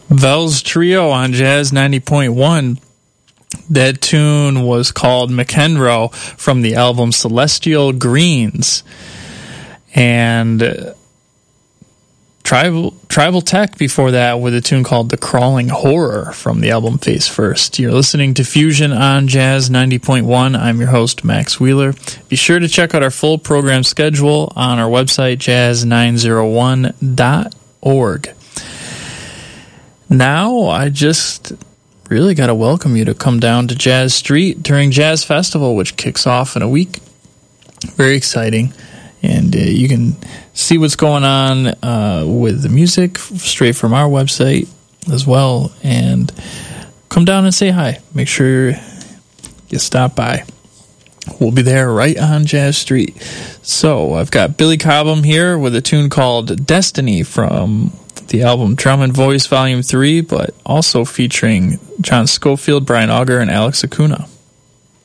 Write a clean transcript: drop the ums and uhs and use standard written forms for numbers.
Vels Trio on Jazz 90.1. That tune was called McEnroe from the album Celestial Greens. And Tribal Tech before that with a tune called The Crawling Horror from the album Face First. You're listening to Fusion on Jazz 90.1. I'm your host, Max Wheeler. Be sure to check out our full program schedule on our website, jazz901.org. Now, I just really got to welcome you to come down to Jazz Street during Jazz Festival, which kicks off in a week. Very exciting. And you can see what's going on with the music straight from our website as well. And come down and say hi. Make sure you stop by. We'll be there right on Jazz Street. So I've got Billy Cobham here with a tune called Destiny from the album Drum and Voice Volume 3, but also featuring John Scofield, Brian Auger, and Alex Acuna.